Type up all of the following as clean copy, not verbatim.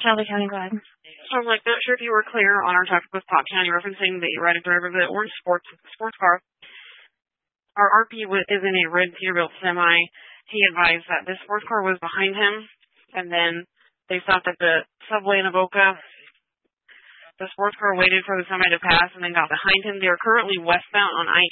Shelby County, go ahead. So I'm like, not sure if you were clear on our topic with Pop County referencing the erratic driver of the orange sports car. Our RP is in a red Peterbilt semi. He advised that this sports car was behind him, and then they stopped at the subway in Avoca. The sports car waited for the semi to pass and then got behind him. They are currently westbound on I.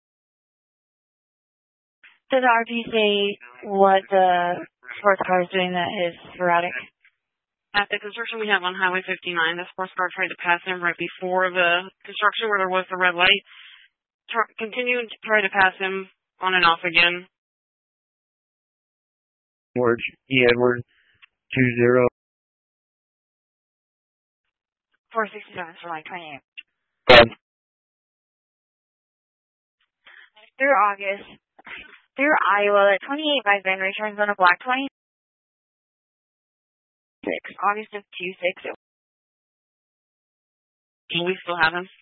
Did the RP say what the sports car is doing that is erratic? At the construction we have on Highway 59, the sports car tried to pass him right before the construction where there was the red light. Continued to try to pass him on and off again. Edward 20. 467 for like 28. Through August, through Iowa, at 28 by Van returns on a black 26. August of 26. Can we still have him?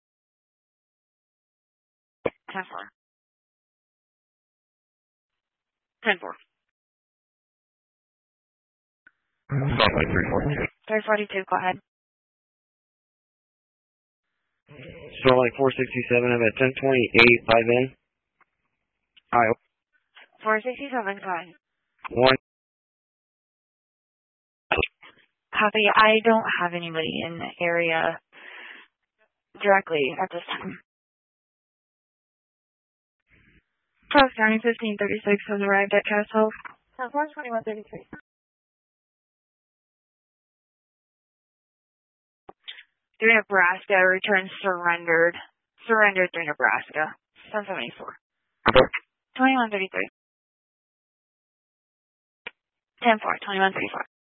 10-4. 10-4. Stop by 342. 342, go ahead. Starlight 467, I'm at 1028 by then. Iowa. 467, go ahead. 1. Copy. I don't have anybody in the area directly at this time. Cross County 1536 has arrived at Castle. 2133. Through Nebraska, returns surrendered. Surrendered through Nebraska. 1074. 2133. 10-4, 2134.